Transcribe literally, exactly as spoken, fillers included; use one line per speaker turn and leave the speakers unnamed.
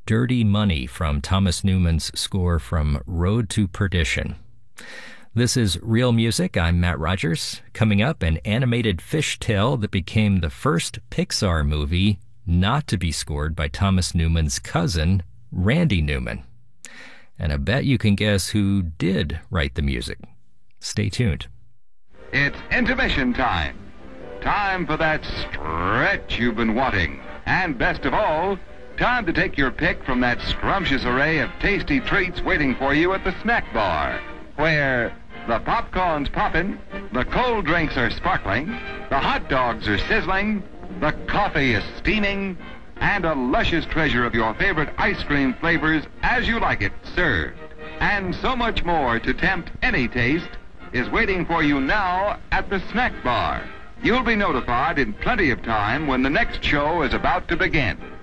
Dirty Money from Thomas Newman's score from Road to Perdition. This is Real Music. I'm Matt Rogers. Coming up, an animated fish tale that became the first Pixar movie not to be scored by Thomas Newman's cousin, Randy Newman. And I bet you can guess who did write the music. Stay tuned.
It's intermission time. Time for that stretch you've been wanting. And best of all, time to take your pick from that scrumptious array of tasty treats waiting for you at the snack bar, where the popcorn's popping, the cold drinks are sparkling, the hot dogs are sizzling, the coffee is steaming, and a luscious treasure of your favorite ice cream flavors as you like it served. And so much more to tempt any taste is waiting for you now at the snack bar. You'll be notified in plenty of time when the next show is about to begin.